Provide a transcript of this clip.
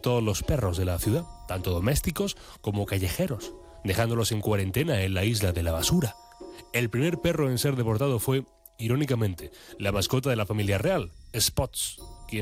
todos los perros de la ciudad, tanto domésticos como callejeros, dejándolos en cuarentena en la isla de la basura. El primer perro en ser deportado fue, irónicamente, la mascota de la familia real, Spots.